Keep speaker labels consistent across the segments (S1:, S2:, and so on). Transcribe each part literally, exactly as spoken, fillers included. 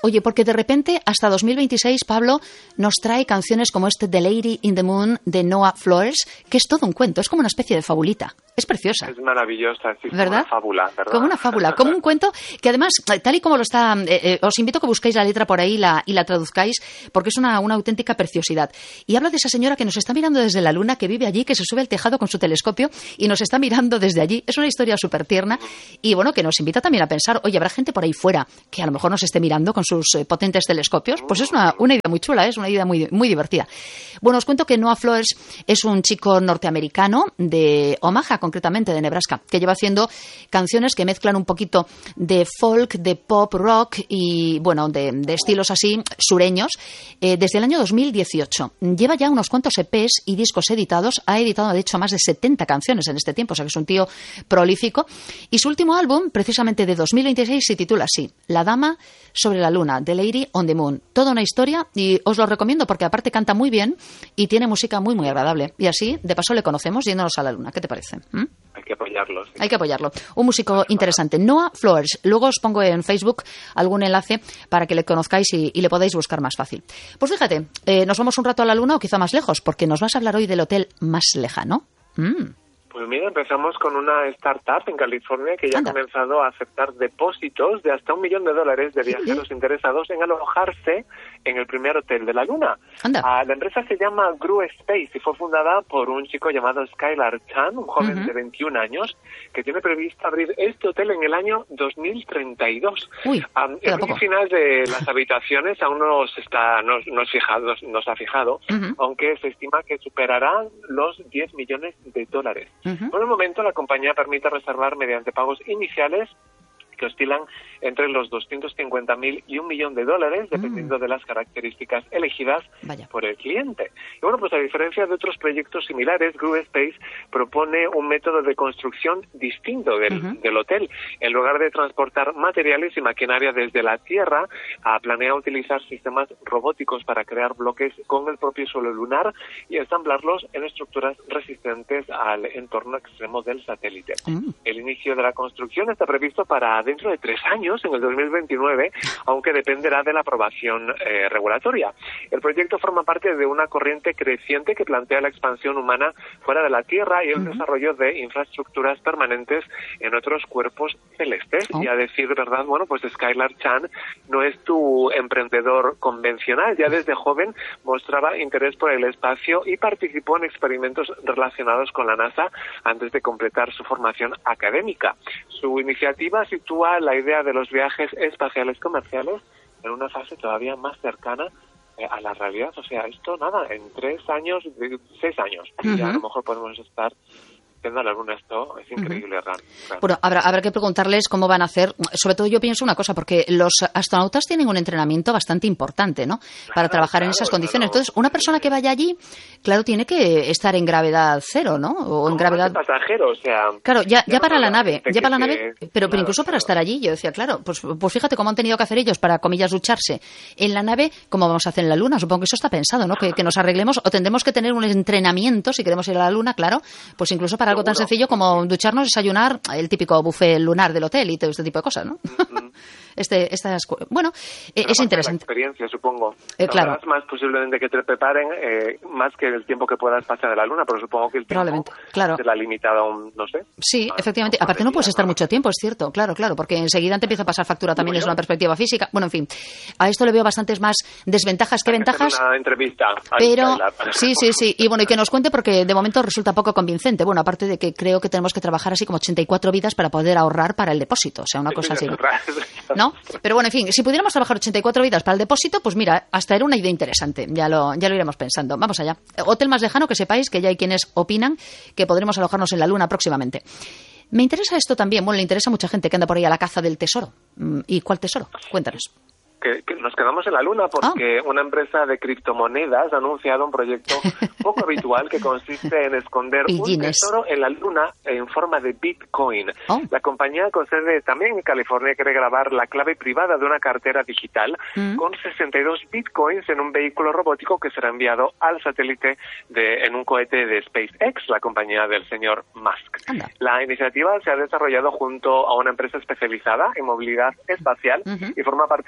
S1: Oye, porque de repente hasta dos mil veintiséis, Pablo, nos trae canciones como este The Lady in the Moon de Noah Flores, que es todo un cuento, es como una especie de fabulita. Es preciosa.
S2: Es maravillosa, sí,
S1: ¿verdad?
S2: Como una fábula, ¿verdad?
S1: Como una fábula, como un cuento que además, tal y como lo está, eh, eh, os invito a que busquéis la letra por ahí la, y la traduzcáis, porque es una, una auténtica preciosidad. Y habla de esa señora que nos está mirando desde la luna, que vive allí, que se sube al tejado con su telescopio y nos está mirando desde allí. Es una historia súper tierna y bueno, que nos invita también a pensar, oye, habrá gente por ahí fuera que a lo mejor nos esté mirando con sus eh, potentes telescopios. Pues es una, una idea muy chula, ¿eh? Es una idea muy, muy divertida. Bueno, os cuento que Noah Flores es un chico norteamericano de Omaha, concretamente de Nebraska, que lleva haciendo canciones que mezclan un poquito de folk, de pop, rock y, bueno, de, de estilos así sureños, eh, desde el año dos mil dieciocho. Lleva ya unos cuantos E Pes y discos editados. Ha editado, de hecho, más de setenta canciones en este tiempo, o sea que es un tío prolífico. Y su último álbum, precisamente de dos mil veintiséis, se titula así: La Dama sobre la Luna, The Lady on the Moon. Toda una historia y os lo recomiendo porque aparte canta muy bien y tiene música muy, muy agradable. Y así, de paso, le conocemos yéndonos a la Luna. ¿Qué te parece? ¿Mm?
S2: Hay que apoyarlo. Sí.
S1: Hay que apoyarlo. Un músico interesante. Noah Flores. Luego os pongo en Facebook algún enlace para que le conozcáis y, y le podáis buscar más fácil. Pues fíjate, eh, nos vamos un rato a la Luna o quizá más lejos, porque nos vas a hablar hoy del hotel más lejano. Mm.
S2: Pues mira, empezamos con una startup en California que ya
S1: Anda.
S2: ha comenzado a aceptar depósitos de hasta un millón de dólares de viajeros
S1: ¿Sí?
S2: interesados en alojarse en el primer hotel de la Luna.
S1: Anda.
S2: Ah, la empresa se llama Gru Space y fue fundada por un chico llamado Skylar Chan, un joven
S1: Uh-huh.
S2: de veintiún años, que tiene previsto abrir este hotel en el año dos mil treinta y dos.
S1: Uy,
S2: Um,
S1: queda
S2: el
S1: poco.
S2: precio final de las habitaciones aún no se está, no, no, es fijado, no, no se ha fijado,
S1: Uh-huh.
S2: aunque se estima que superará los diez millones de dólares.
S1: Uh-huh.
S2: Por el momento, la compañía permite reservar mediante pagos iniciales que oscilan entre los doscientos cincuenta mil y un millón de dólares, dependiendo mm. de las características elegidas
S1: Vaya.
S2: por el cliente. Y bueno, pues a diferencia de otros proyectos similares, Gru Space propone un método de construcción distinto del, uh-huh. del hotel. En lugar de transportar materiales y maquinaria desde la Tierra, a, planea utilizar sistemas robóticos para crear bloques con el propio suelo lunar y ensamblarlos en estructuras resistentes al entorno extremo del satélite. Uh-huh. El inicio de la construcción está previsto para dentro de tres años, en el dos mil veintinueve, aunque dependerá de la aprobación eh, regulatoria. El proyecto forma parte de una corriente creciente que plantea la expansión humana fuera de la Tierra y el uh-huh. desarrollo de infraestructuras permanentes en otros cuerpos celestes. Oh. Y a decir verdad, bueno, pues Skylar Chan no es tu emprendedor convencional. Ya desde joven mostraba interés por el espacio y participó en experimentos relacionados con la NASA antes de completar su formación académica. Su iniciativa sitúa la idea de los viajes espaciales comerciales en una fase todavía más cercana eh, a la realidad. O sea, esto nada, en tres años, seis años, uh-huh. ya a lo mejor podemos estar viendo la Luna. Esto es increíble, uh-huh. Ran, Ran.
S1: Bueno, habrá, habrá que preguntarles cómo van a hacer. Sobre todo yo pienso una cosa, porque los astronautas tienen un entrenamiento bastante importante, ¿no? Para
S2: claro,
S1: trabajar
S2: claro,
S1: en esas condiciones.
S2: Claro.
S1: Entonces, una persona que vaya allí, claro, tiene que estar en gravedad cero, ¿no? O en gravedad
S2: pasajero, o sea.
S1: Claro, ya, ya para la nave, ya para la nave,
S2: que...
S1: pero,
S2: claro,
S1: pero incluso para
S2: claro.
S1: estar allí, yo decía, claro, pues, pues fíjate cómo han tenido que hacer ellos para, comillas, ducharse en la nave, como vamos a hacer en la Luna. Supongo que eso está pensado, ¿no? Que, que nos arreglemos o tendremos que tener un entrenamiento si queremos ir a la Luna, claro, pues incluso para algo tan sencillo como ducharnos, desayunar, el típico buffet lunar del hotel y todo este tipo de cosas, ¿no? Uh-huh. este, estas, bueno, eh, es interesante.
S2: La experiencia, supongo.
S1: Eh, claro.
S2: Más posiblemente que te preparen, eh, más que el tiempo que puedas pasar en la Luna, pero supongo que el tiempo
S1: claro.
S2: será limitado a un, no sé.
S1: Sí, a, efectivamente. A Aparte no puedes estar mucho tiempo, es cierto, claro, claro, porque enseguida te empieza a pasar factura también desde una perspectiva física. Bueno, en fin, a esto le veo bastantes más desventajas que
S2: Hay
S1: ventajas.
S2: Que una entrevista.
S1: Pero, sí, sí, sí. Y bueno, y que nos cuente porque de momento resulta poco convincente. Bueno, aparte de que creo que tenemos que trabajar así como ochenta y cuatro vidas para poder ahorrar para el depósito. O sea, una cosa así. ¿No? Pero bueno, en fin, si pudiéramos trabajar ochenta y cuatro vidas para el depósito, pues mira, hasta era una idea interesante. Ya lo, ya lo iremos pensando. Vamos allá. Hotel más lejano, que sepáis que ya hay quienes opinan que podremos alojarnos en la Luna próximamente. Me interesa esto también. Bueno, le interesa a mucha gente que anda por ahí a la caza del tesoro. ¿Y cuál tesoro? Cuéntanos.
S2: Que, que nos quedamos en la Luna porque oh. una empresa de criptomonedas ha anunciado un proyecto poco habitual que consiste en esconder
S1: Pillines.
S2: un tesoro en la Luna en forma de Bitcoin.
S1: Oh.
S2: La compañía con sede también en California quiere grabar la clave privada de una cartera digital mm. con sesenta y dos Bitcoins en un vehículo robótico que será enviado al satélite de, en un cohete de SpaceX, la compañía del señor Musk.
S1: Anda.
S2: La iniciativa se ha desarrollado junto a una empresa especializada en movilidad espacial uh-huh. y forma parte de un proyecto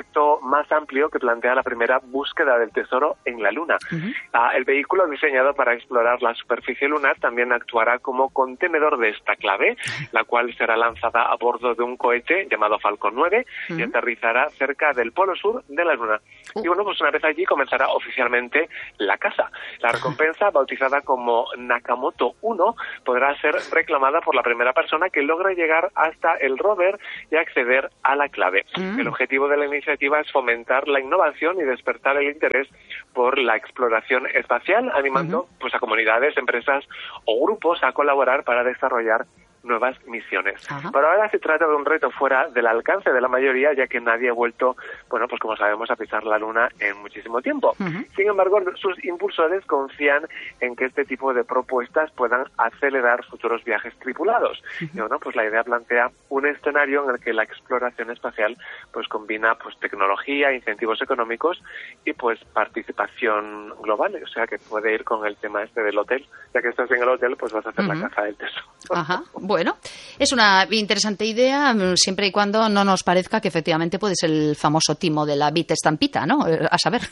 S2: proyecto más amplio que plantea la primera búsqueda del tesoro en la Luna. Uh-huh. Ah, el vehículo diseñado para explorar la superficie lunar también actuará como contenedor de esta clave, la cual será lanzada a bordo de un cohete llamado Falcon nueve uh-huh. y aterrizará cerca del polo sur de la Luna. Uh-huh. Y bueno, pues una vez allí comenzará oficialmente la caza. La recompensa, bautizada como Nakamoto uno, podrá ser reclamada por la primera persona que logre llegar hasta el rover y acceder a la clave. Uh-huh. El objetivo de la iniciativa es fomentar la innovación y despertar el interés por la exploración espacial, animando uh-huh. pues a comunidades, empresas o grupos a colaborar para desarrollar nuevas misiones. Ajá. Pero ahora se trata de un reto fuera del alcance de la mayoría, ya que nadie ha vuelto, bueno, pues como sabemos, a pisar la Luna en muchísimo tiempo. Uh-huh. Sin embargo, sus impulsores confían en que este tipo de propuestas puedan acelerar futuros viajes tripulados. Uh-huh. Y bueno, pues la idea plantea un escenario en el que la exploración espacial pues combina pues tecnología, incentivos económicos y pues participación global, o sea que puede ir con el tema este del hotel, ya que estás en el hotel, pues vas a hacer uh-huh. la caza del tesoro.
S1: Ajá. Bueno, es una interesante idea, siempre y cuando no nos parezca que efectivamente puede ser el famoso timo de la bit estampita, ¿no? A saber,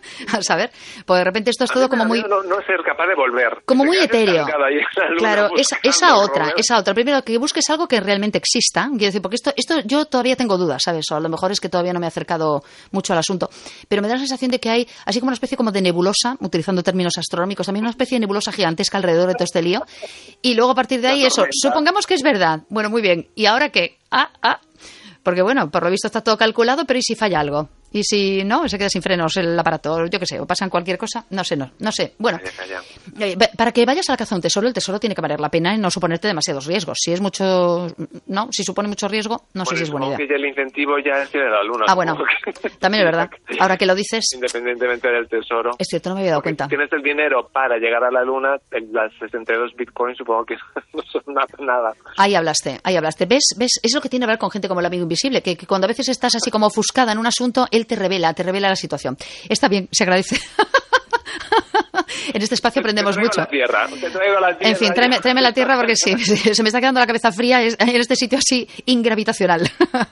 S1: a saber, pues de repente esto es todo como muy...
S2: No, no ser capaz de volver.
S1: Como muy etéreo. Claro, esa, esa otra, esa otra. Primero, que busques algo que realmente exista, quiero decir, porque esto, esto yo todavía tengo dudas, ¿sabes? O a lo mejor es que todavía no me he acercado mucho al asunto, pero me da la sensación de que hay, así como una especie como de nebulosa, utilizando términos astronómicos, también una especie de nebulosa gigantesca alrededor de todo este lío, y luego a partir de ahí eso, supongamos que es verdad. Bueno, muy bien. ¿Y ahora qué? Ah, ah. Porque bueno, por lo visto está todo calculado, pero ¿y si falla algo? ¿Y si no? Se queda sin frenos el aparato, yo qué sé, o pasan cualquier cosa, no sé, no, no sé. Bueno, calla, calla. Para que vayas a la caza de un tesoro, el tesoro tiene que valer la pena y no suponerte demasiados riesgos. Si es mucho, no, si supone mucho riesgo, no bueno, sé si es buena idea.
S2: Que ya el incentivo ya es tiene la Luna.
S1: Ah, bueno, que... también es verdad. Ahora que lo dices...
S2: Independientemente del tesoro.
S1: Es cierto, no me había dado
S2: Porque
S1: cuenta.
S2: Si tienes el dinero para llegar a la Luna, las sesenta y dos bitcoins supongo que no son nada.
S1: Ahí hablaste, ahí hablaste. ¿Ves? ¿Ves? Es lo que tiene que ver con gente como el amigo invisible, que, que cuando a veces estás así como ofuscada en un asunto, él te revela, te revela la situación. Está bien, se agradece. En este espacio aprendemos mucho.
S2: La tierra, te traigo la tierra.
S1: En fin, tráeme, tráeme la tierra porque sí, se me está quedando la cabeza fría en este sitio así ingravitacional.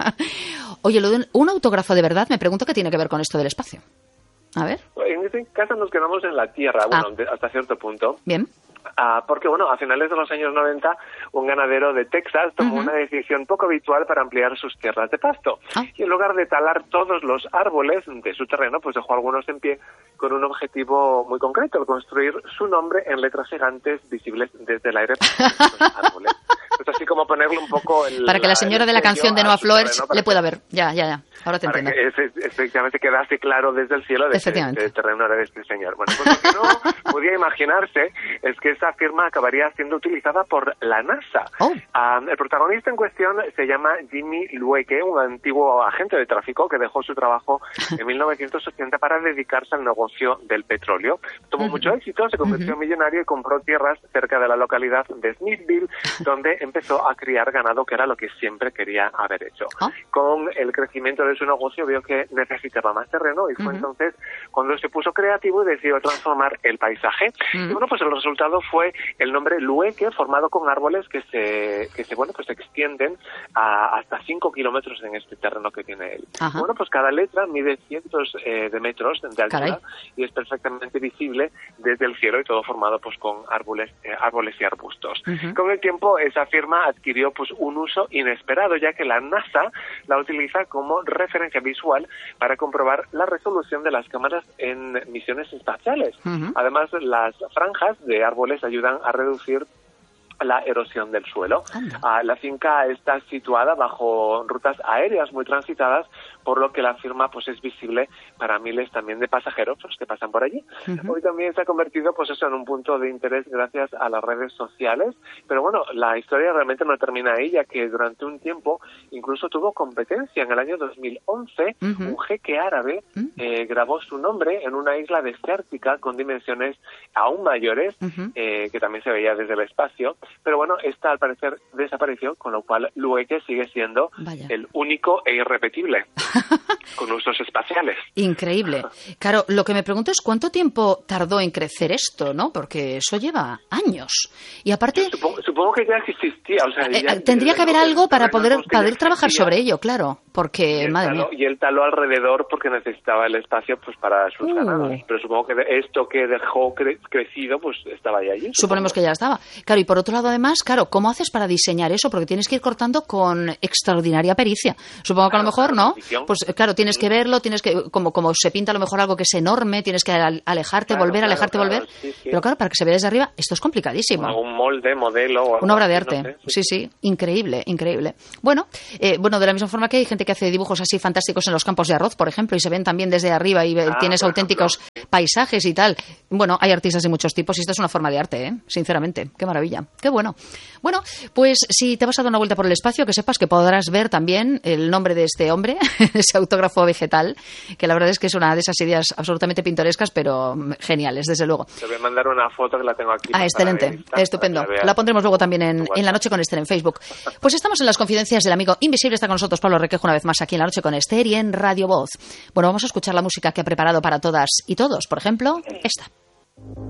S1: Oye, lo de un, un autógrafo de verdad, me pregunto qué tiene que ver con esto del espacio. A ver.
S2: En este caso nos quedamos en la Tierra, bueno, ah. hasta cierto punto.
S1: Bien.
S2: Ah, porque, bueno, a finales de los años noventa, un ganadero de Texas tomó uh-huh. una decisión poco habitual para ampliar sus tierras de pasto. Ah. Y en lugar de talar todos los árboles de su terreno, pues dejó algunos en pie con un objetivo muy concreto, el construir su nombre en letras gigantes visibles desde el aire. Los árboles. Es así como ponerle un poco el...
S1: Para que la señora de la canción de Noah Flores le pueda ver. Ya, ya, ya. Ahora te entiendo.
S2: Para que ese, efectivamente quedase claro desde el cielo de que el terreno era de este señor. Bueno, pues lo que no podía imaginarse es que esa firma acabaría siendo utilizada por la NASA. Oh. Um, el protagonista en cuestión se llama Jimmy Lueke, un antiguo agente de tráfico que dejó su trabajo en mil novecientos ochenta para dedicarse al negocio del petróleo. Tuvo uh-huh. mucho éxito, se convirtió uh-huh. en millonario y compró tierras cerca de la localidad de Smithville, donde empezó a criar ganado, que era lo que siempre quería haber hecho. Oh. Con el crecimiento de su negocio vio que necesitaba más terreno y fue uh-huh. entonces cuando se puso creativo y decidió transformar el paisaje. Uh-huh. Y bueno, pues el resultado fue el nombre Lueke, formado con árboles que se, que se bueno, pues se extienden a hasta cinco kilómetros en este terreno que tiene él. Uh-huh. Bueno, pues cada letra mide cientos eh, de metros de altura. Caray. Y es perfectamente visible desde el cielo y todo formado pues con árboles, eh, árboles y arbustos. Uh-huh. Con el tiempo esa firma adquirió pues un uso inesperado, ya que la NASA la utiliza como referencia visual para comprobar la resolución de las cámaras en misiones espaciales. Uh-huh. Además, las franjas de árboles ayudan a reducir la erosión del suelo. Uh, la finca está situada bajo rutas aéreas muy transitadas, por lo que la firma pues es visible para miles también de pasajeros pues, que pasan por allí. Uh-huh. Hoy también se ha convertido pues eso en un punto de interés gracias a las redes sociales, pero bueno, la historia realmente no termina ahí, ya que durante un tiempo incluso tuvo competencia. En el año dos mil once, uh-huh. un jeque árabe uh-huh. eh, grabó su nombre en una isla desértica con dimensiones aún mayores, uh-huh. eh, que también se veía desde el espacio. Pero bueno, esta al parecer desapareció, con lo cual Lueke sigue siendo Vaya. el único e irrepetible. con usos espaciales.
S1: Increíble. Claro, lo que me pregunto es cuánto tiempo tardó en crecer esto, ¿no? Porque eso lleva años. Y aparte...
S2: Supongo, supongo que ya existía. O sea,
S1: eh,
S2: ya,
S1: tendría que haber algo para poder, poder trabajar
S2: existía,
S1: sobre ello, claro. Porque, madre
S2: taló,
S1: mía.
S2: Y él taló alrededor porque necesitaba el espacio pues para sus
S1: uh.
S2: ganados. Pero supongo que esto que dejó cre crecido, pues estaba ya allí. Supongo.
S1: Suponemos que ya estaba. Claro, y por otro lado, además, claro, ¿cómo haces para diseñar eso? Porque tienes que ir cortando con extraordinaria pericia. Supongo que
S2: claro,
S1: a lo mejor,
S2: claro,
S1: ¿no?
S2: Edición.
S1: Pues claro, tienes que verlo, tienes que, como, como se pinta a lo mejor algo que es enorme, tienes que alejarte,
S2: claro,
S1: volver,
S2: claro,
S1: alejarte,
S2: claro,
S1: volver.
S2: Sí, sí.
S1: Pero claro, para que se vea desde arriba, esto es complicadísimo.
S2: Un molde, modelo. O algo
S1: Una obra de
S2: así,
S1: arte.
S2: No sé,
S1: sí, sí, sí, increíble, increíble. Bueno, eh, bueno, de la misma forma que hay gente que hace dibujos así fantásticos en los campos de arroz, por ejemplo, y se ven también desde arriba y
S2: ah,
S1: tienes auténticos
S2: ejemplo.
S1: paisajes y tal. Bueno, hay artistas de muchos tipos y esto es una forma de arte, ¿eh? Sinceramente. Qué maravilla, qué bueno. Bueno, pues si te vas a dar una vuelta por el espacio, que sepas que podrás ver también el nombre de este hombre, ese autógrafo vegetal, que la verdad es que es una de esas ideas absolutamente pintorescas, pero geniales, desde luego.
S2: Te voy a mandar una foto que la tengo aquí.
S1: Ah, excelente, vista, estupendo. La, la pondremos luego también en, en La Noche con Esther en Facebook. Pues estamos en las confidencias del amigo invisible. Está con nosotros Pablo Requejo una vez más aquí en La Noche con Esther y en Radio Voz. Bueno, vamos a escuchar la música que ha preparado para todas y todos. Por ejemplo, esta.